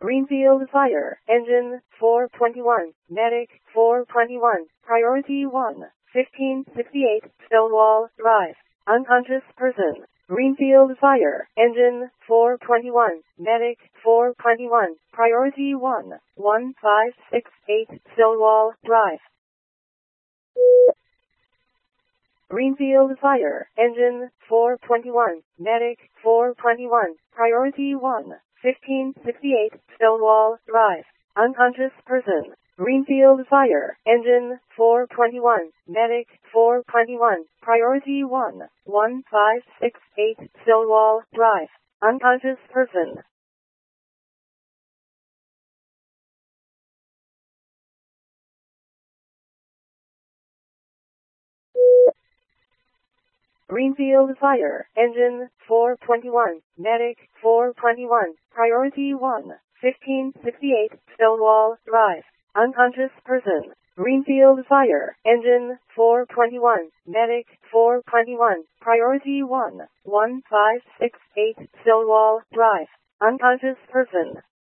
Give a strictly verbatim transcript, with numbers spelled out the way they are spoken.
Greenfield Fire Engine four twenty-one, Medic four twenty-one, Priority one, fifteen sixty-eight, Stonewall Drive, unconscious person. Greenfield Fire Engine four twenty-one, Medic four twenty-one, Priority one, one five six eight, Stonewall Drive. Greenfield Fire Engine four twenty-one, Medic four twenty-one, Priority one, fifteen sixty-eight, Stonewall Drive, unconscious person. Greenfield Fire Engine four twenty-one, Medic four twenty-one, Priority one, one five six eight, Stonewall Drive, unconscious person. Greenfield Fire Engine four twenty-one, Medic four twenty-one, Priority one, fifteen sixty-eight, Stonewall Drive, unconscious person. Greenfield Fire Engine four twenty-one, Medic four twenty-one, Priority one, one five six eight, Stonewall Drive, unconscious person.